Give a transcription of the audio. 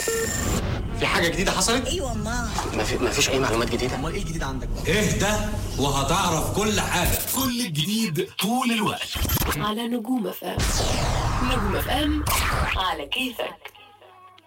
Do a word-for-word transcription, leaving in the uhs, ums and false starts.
في حاجة جديدة حصلت؟ ايوه ما ما في ما فيش أي معلومات جديدة. امال ايه الجديد عندك؟ اهدى وهتعرف كل حاجة. كل الجديد طول الوقت على نجوم اف ام. نجوم اف ام على كيفك.